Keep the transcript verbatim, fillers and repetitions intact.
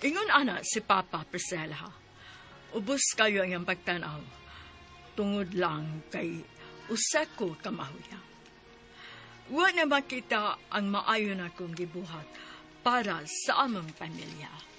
Ingon ana si Papa Priscilla, ha? Ubos kayo ang iyang pagtanaw. Tungod lang kay usako kamahuya. Wa na makita ang maayo na kong gibuhat para sa among pamilya.